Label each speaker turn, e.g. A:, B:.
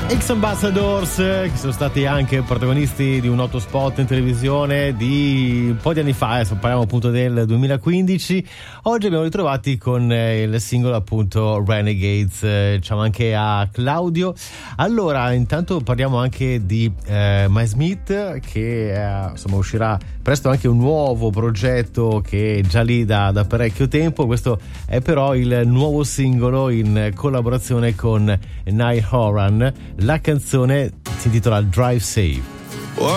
A: Ambassadors, che sono stati anche protagonisti di un noto spot in televisione di un po' di anni fa, parliamo appunto del 2015. Oggi abbiamo ritrovati con il singolo appunto Renegades. Ciao anche a Claudio. Allora, intanto parliamo anche di My Smith, che insomma uscirà presto anche un nuovo progetto che è già lì da parecchio tempo. Questo è però il nuovo singolo in collaborazione con Niall Horan. La canzone si intitola Drive Safe.